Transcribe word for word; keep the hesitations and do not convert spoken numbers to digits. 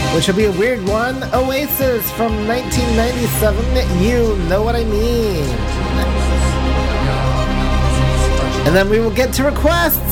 which will be a weird one. Oasis from nineteen ninety-seven, You Know What I Mean. And then we will get to requests.